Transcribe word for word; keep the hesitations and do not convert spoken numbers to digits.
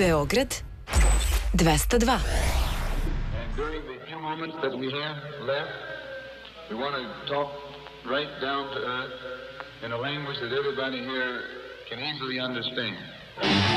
Beograd dvesta dva. And during the few moments that we have left, we want to talk right down to earth in a language that everybody here can easily understand.